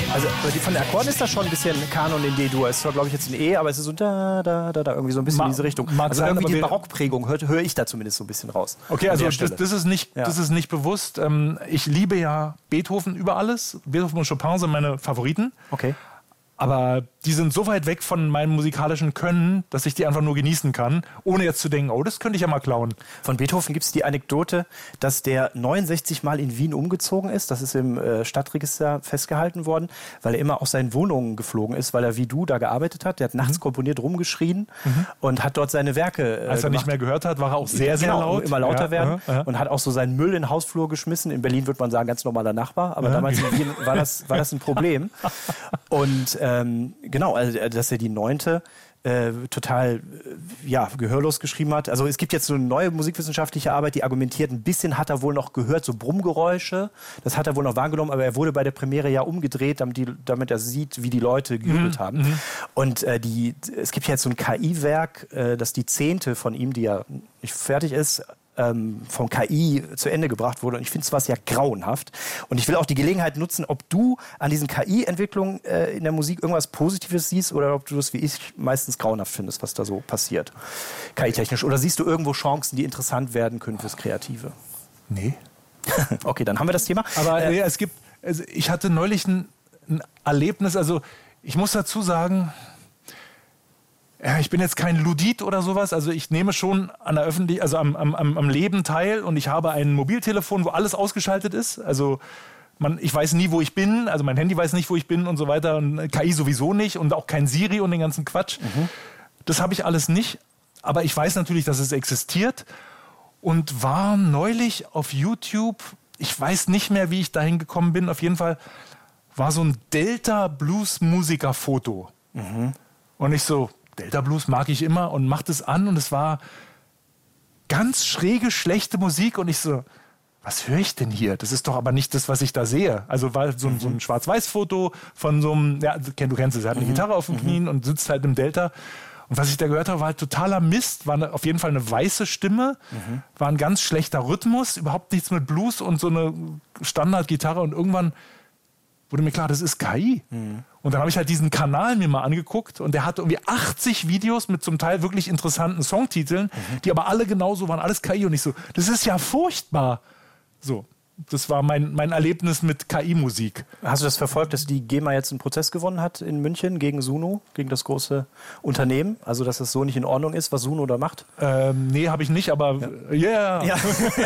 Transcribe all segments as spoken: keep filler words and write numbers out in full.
Also von den Akkorden ist das schon ein bisschen Kanon in D-Dur. Es ist zwar, glaube ich, jetzt ein E, aber es ist so da, da, da, da, irgendwie so ein bisschen Ma- in diese Richtung. Also sein, irgendwie die Barockprägung höre hör ich da zumindest so ein bisschen raus. Okay, also das, das, ist nicht, ja. das ist nicht bewusst. Ich liebe ja Beethoven über alles. Beethoven und Chopin sind meine Favoriten. Okay. Aber die sind so weit weg von meinem musikalischen Können, dass ich die einfach nur genießen kann, ohne jetzt zu denken, oh, das könnte ich ja mal klauen. Von Beethoven gibt es die Anekdote, dass der neunundsechzig Mal in Wien umgezogen ist. Das ist im äh, Stadtregister festgehalten worden, weil er immer aus seinen Wohnungen geflogen ist, weil er wie du da gearbeitet hat. Der hat nachts mhm. komponiert, rumgeschrien mhm. und hat dort seine Werke äh, Als er gemacht. nicht mehr gehört hat, war er auch sehr, sehr genau, laut. Immer lauter ja, werden ja, ja. und hat auch so seinen Müll in den Hausflur geschmissen. In Berlin würde man sagen, ganz normaler Nachbar. Aber ja. damals in Wien war das, war das ein Problem. Und ähm, genau, also, dass er die neunte äh, total äh, ja, gehörlos geschrieben hat. Also es gibt jetzt so eine neue musikwissenschaftliche Arbeit, die argumentiert, ein bisschen hat er wohl noch gehört, so Brummgeräusche. Das hat er wohl noch wahrgenommen, aber er wurde bei der Premiere ja umgedreht, damit, die, damit er sieht, wie die Leute gejubelt mhm. haben. Mhm. Und äh, die, es gibt ja jetzt so ein K I-Werk, äh, das die zehnte von ihm, die ja nicht fertig ist, vom K I zu Ende gebracht wurde. Und ich finde es was ja grauenhaft. Und ich will auch die Gelegenheit nutzen, ob du an diesen K I-Entwicklungen äh, in der Musik irgendwas Positives siehst oder ob du das wie ich meistens grauenhaft findest, was da so passiert, K I-technisch. Oder siehst du irgendwo Chancen, die interessant werden können fürs Kreative? Nee. Okay, dann haben wir das Thema. Aber äh, es gibt, also ich hatte neulich ein, ein Erlebnis, also ich muss dazu sagen, ja, ich bin jetzt kein Ludit oder sowas, also ich nehme schon an der Öffentlich- also am, am, am Leben teil und ich habe ein Mobiltelefon, wo alles ausgeschaltet ist, also man, ich weiß nie, wo ich bin, also mein Handy weiß nicht, wo ich bin und so weiter und K I sowieso nicht und auch kein Siri und den ganzen Quatsch. Mhm. Das habe ich alles nicht, aber ich weiß natürlich, dass es existiert und war neulich auf YouTube, ich weiß nicht mehr, wie ich dahin gekommen bin, auf jeden Fall war so ein Delta-Blues-Musiker-Foto. Mhm. Und ich so, Delta Blues mag ich immer und macht es an und es war ganz schräge, schlechte Musik und ich so, was höre ich denn hier? Das ist doch aber nicht das, was ich da sehe. Also war so, mhm. so ein Schwarz-Weiß-Foto von so einem, ja, du kennst es, er hat eine mhm. Gitarre auf den mhm. Knien und sitzt halt im Delta. Und was ich da gehört habe, war halt totaler Mist, war eine, auf jeden Fall eine weiße Stimme, mhm. war ein ganz schlechter Rhythmus, überhaupt nichts mit Blues und so eine Standardgitarre und irgendwann wurde mir klar, das ist K I. Mhm. Und dann habe ich halt diesen Kanal mir mal angeguckt und der hatte irgendwie achtzig Videos mit zum Teil wirklich interessanten Songtiteln, mhm. die aber alle genauso waren, alles K I und ich so, das ist ja furchtbar. So, das war mein, mein Erlebnis mit K I-Musik. Hast du das verfolgt, dass die GEMA jetzt einen Prozess gewonnen hat in München gegen Suno, gegen das große Unternehmen? Also, dass es so nicht in Ordnung ist, was Suno da macht? Ähm, nee, habe ich nicht, aber ja. Yeah. Ja.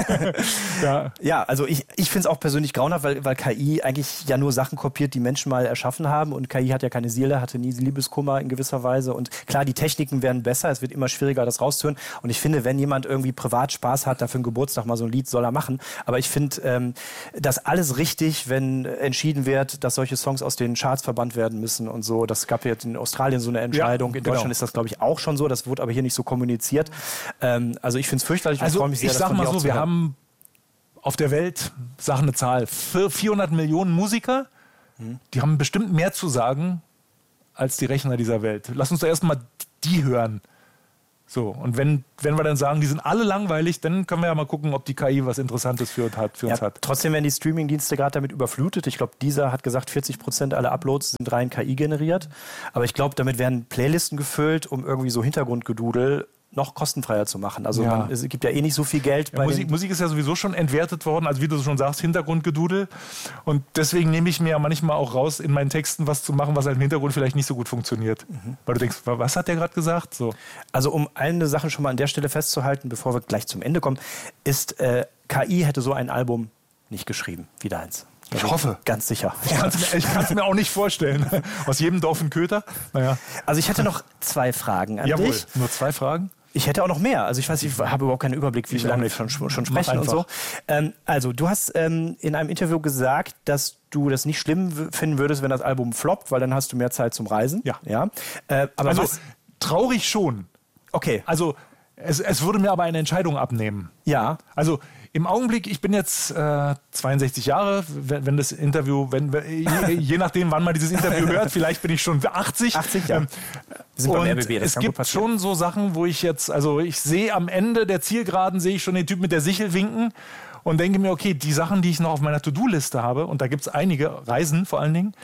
ja. ja, also ich, ich finde es auch persönlich grauenhaft, weil, weil K I eigentlich ja nur Sachen kopiert, die Menschen mal erschaffen haben. Und K I hat ja keine Seele, hatte nie Liebeskummer in gewisser Weise. Und klar, die Techniken werden besser, es wird immer schwieriger, das rauszuhören. Und ich finde, wenn jemand irgendwie privat Spaß hat, dafür einen Geburtstag mal so ein Lied soll er machen. Aber ich finde, ähm, das alles richtig, wenn entschieden wird, dass solche Songs aus den Charts verbannt werden müssen und so. Das gab jetzt in Australien so eine Entscheidung. Ja, in Deutschland genau. ist das, glaube ich, auch schon so. Das wurde aber hier nicht so kommuniziert. Ähm, also ich finde es fürchterlich und also freue mich sehr, ich sag mal so, wir haben auf der Welt, sag eine Zahl, vierhundert Millionen Musiker, hm. die haben bestimmt mehr zu sagen als die Rechner dieser Welt. Lass uns doch erstmal die hören. So, und wenn, wenn wir dann sagen, die sind alle langweilig, dann können wir ja mal gucken, ob die K I was Interessantes für uns hat. Für uns ja, hat. Trotzdem werden die Streaming-Dienste gerade damit überflutet. Ich glaube, dieser hat gesagt, vierzig Prozent aller Uploads sind rein K I generiert. Aber ich glaube, damit werden Playlisten gefüllt, um irgendwie so Hintergrundgedudel noch kostenfreier zu machen. Also ja. man, es gibt ja eh nicht so viel Geld. Ja, bei Musik, Musik ist ja sowieso schon entwertet worden, also wie du schon sagst, Hintergrundgedudel. Und deswegen nehme ich mir ja manchmal auch raus, in meinen Texten was zu machen, was halt im Hintergrund vielleicht nicht so gut funktioniert. Mhm. Weil du denkst, was hat der gerade gesagt? So. Also um eine Sache schon mal an der Stelle festzuhalten, bevor wir gleich zum Ende kommen, ist, äh, K I hätte so ein Album nicht geschrieben wie deins. Ich hoffe. Ganz sicher. Ich kann es mir auch nicht vorstellen. Aus jedem Dorf ein Köter. Naja. Also ich hätte noch zwei Fragen an Jawohl. dich. Nur zwei Fragen? Ich hätte auch noch mehr. Also ich weiß, ich habe überhaupt keinen Überblick, wie lange wir schon, schon sprechen und so. Ähm, also du hast ähm, in einem Interview gesagt, dass du das nicht schlimm w- finden würdest, wenn das Album floppt, weil dann hast du mehr Zeit zum Reisen. Ja. ja? Äh, aber also was? Traurig schon. Okay. Also es, es würde mir aber eine Entscheidung abnehmen. Ja. Also im Augenblick, ich bin jetzt äh, zweiundsechzig Jahre, wenn, wenn das Interview, wenn, je, je nachdem, wann man dieses Interview hört, vielleicht bin ich schon achtzig. achtzig, ja. Ähm, Wir sind beim und R B B, das es kann gibt gut passieren. schon so Sachen, wo ich jetzt, also ich sehe am Ende der Zielgeraden, sehe ich schon den Typ mit der Sichel winken und denke mir, okay, die Sachen, die ich noch auf meiner To-Do-Liste habe, und da gibt es einige, Reisen vor allen Dingen,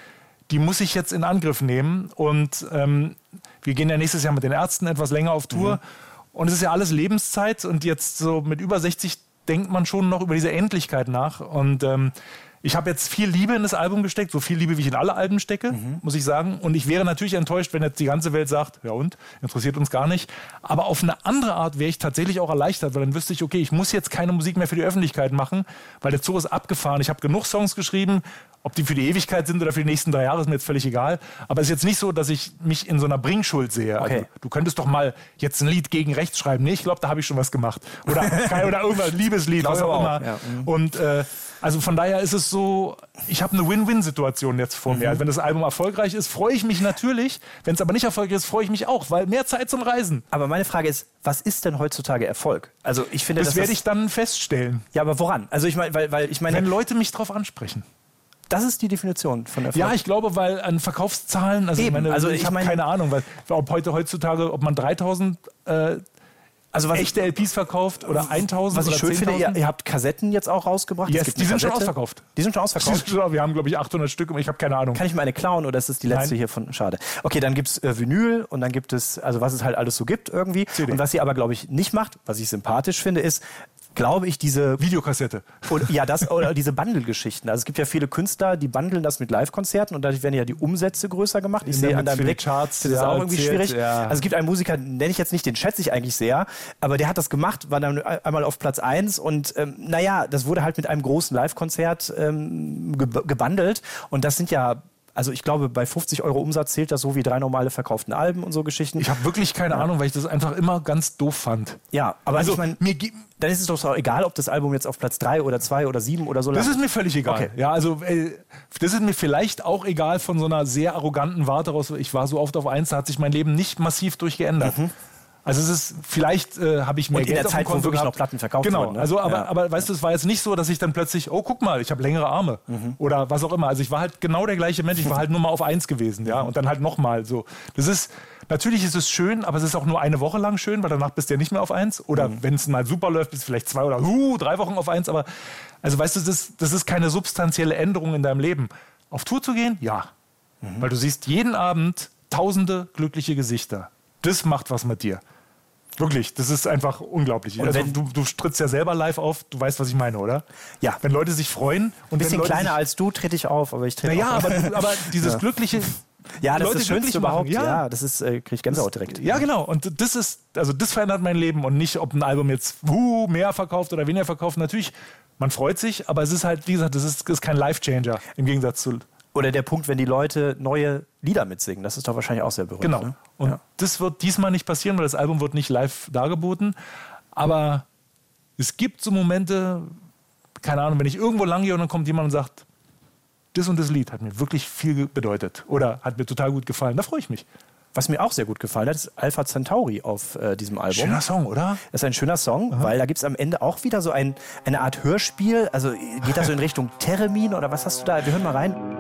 die muss ich jetzt in Angriff nehmen. Und ähm, wir gehen ja nächstes Jahr mit den Ärzten etwas länger auf Tour. Mhm. Und es ist ja alles Lebenszeit. Und jetzt so mit über sechzig denkt man schon noch über diese Endlichkeit nach. Und ähm, ich habe jetzt viel Liebe in das Album gesteckt, so viel Liebe, wie ich in alle Alben stecke, mhm. muss ich sagen. Und ich wäre natürlich enttäuscht, wenn jetzt die ganze Welt sagt, ja und, interessiert uns gar nicht. Aber auf eine andere Art wäre ich tatsächlich auch erleichtert, weil dann wüsste ich, okay, ich muss jetzt keine Musik mehr für die Öffentlichkeit machen, weil der Zug ist abgefahren. Ich habe genug Songs geschrieben, ob die für die Ewigkeit sind oder für die nächsten drei Jahre, ist mir jetzt völlig egal. Aber es ist jetzt nicht so, dass ich mich in so einer Bringschuld sehe. Okay. Also, du könntest doch mal jetzt ein Lied gegen rechts schreiben. Nee, ich glaube, da habe ich schon was gemacht. Oder, oder irgendwas, Liebeslied, was auch immer. Ja. Und äh, also von daher ist es so, ich habe eine Win-Win-Situation jetzt vor mir. Mhm. Also wenn das Album erfolgreich ist, freue ich mich natürlich. Wenn es aber nicht erfolgreich ist, freue ich mich auch, weil mehr Zeit zum Reisen. Aber meine Frage ist, was ist denn heutzutage Erfolg? Also ich finde, das werde ich dann feststellen. Ja, aber woran? Also ich meine, weil, weil ich meine, wenn Leute mich drauf ansprechen. Das ist die Definition von Erfolg. Ja, ich glaube, weil an Verkaufszahlen, also, Eben, meine, also ich, ich habe meine, keine Ahnung, weil, ob heute heutzutage, ob man dreitausend äh, also was echte L Ps verkauft oder eintausend was ich oder schön finde, ihr, ihr habt Kassetten jetzt auch rausgebracht. Yes, die sind schon ausverkauft. Die sind schon ausverkauft? Wir haben, glaube ich, achthundert Stück und ich habe keine Ahnung. Kann ich mir eine klauen oder ist das die letzte Nein. hier von? Schade. Okay, dann gibt es äh, Vinyl und dann gibt es, also was es halt alles so gibt irgendwie. C D. Und was ihr aber, glaube ich, nicht macht, was ich sympathisch finde, ist, glaube ich, diese Videokassette. Oder, ja, das oder diese Bundle-Geschichten. Also es gibt ja viele Künstler, die bundeln das mit Live-Konzerten und dadurch werden ja die Umsätze größer gemacht. Ich sehe an deinem Blick, Charts, das ist ja, auch irgendwie erzählt, schwierig. Ja. Also es gibt einen Musiker, nenne ich jetzt nicht, den schätze ich eigentlich sehr, aber der hat das gemacht, war dann einmal auf Platz eins und ähm, naja, das wurde halt mit einem großen Live-Konzert ähm, ge- gebundelt und das sind ja, also ich glaube, bei fünfzig Euro Umsatz zählt das so wie drei normale verkauften Alben und so Geschichten. Ich habe wirklich keine ja. Ahnung, weil ich das einfach immer ganz doof fand. Ja, aber also, ich meine, mir dann ist es doch egal, ob das Album jetzt auf Platz drei oder zwei oder sieben oder so landet. Das ist mir völlig egal. Okay. Ja, also äh, das ist mir vielleicht auch egal von so einer sehr arroganten Warte raus. Ich war so oft auf eins, da hat sich mein Leben nicht massiv durchgeändert. Mhm. Also es ist, vielleicht äh, habe ich mehr und Geld in der Zeit, wo wirklich gehabt. noch Platten verkauft genau. wurden. Ne? Also, aber, ja. aber weißt du, es war jetzt nicht so, dass ich dann plötzlich, oh, guck mal, ich habe längere Arme mhm. oder was auch immer. Also ich war halt genau der gleiche Mensch, ich war halt nur mal auf eins gewesen, ja, und dann halt nochmal so. Das ist, natürlich ist es schön, aber es ist auch nur eine Woche lang schön, weil danach bist du ja nicht mehr auf eins. Oder mhm. wenn es mal super läuft, bist du vielleicht zwei oder uh, drei Wochen auf eins. Aber, also weißt du, das ist, das ist keine substanzielle Änderung in deinem Leben. Auf Tour zu gehen? Ja. Mhm. Weil du siehst jeden Abend tausende glückliche Gesichter. Das macht was mit dir. Wirklich, das ist einfach unglaublich. Also, du, du trittst ja selber live auf, du weißt, was ich meine, oder? Ja. Wenn Leute sich freuen. Und ein bisschen wenn Leute kleiner sich, als du trete ich auf, aber ich trete naja, auf. aber, aber dieses ja. glückliche... Ja, das Leute ist das Schönste überhaupt. Ja. ja, das ist, äh, kriege ich Gänsehaut direkt. Ja, genau. Und das ist, also das verändert mein Leben und nicht, ob ein Album jetzt uh, mehr verkauft oder weniger verkauft. Natürlich, man freut sich, aber es ist halt, wie gesagt, das ist, das ist kein Life-Changer im Gegensatz zu... Oder der Punkt, wenn die Leute neue Lieder mitsingen. Das ist doch wahrscheinlich auch sehr berühmt. Genau. Ne? Und ja. das wird diesmal nicht passieren, weil das Album wird nicht live dargeboten. Aber es gibt so Momente, keine Ahnung, wenn ich irgendwo lang gehe und dann kommt jemand und sagt, das und das Lied hat mir wirklich viel bedeutet oder hat mir total gut gefallen, da freue ich mich. Was mir auch sehr gut gefallen hat, ist Alpha Centauri auf äh, diesem Album. Schöner Song, oder? Das ist ein schöner Song, aha, weil da gibt es am Ende auch wieder so ein, eine Art Hörspiel. Also geht das so in Richtung Theremin oder was hast du da? Wir hören mal rein.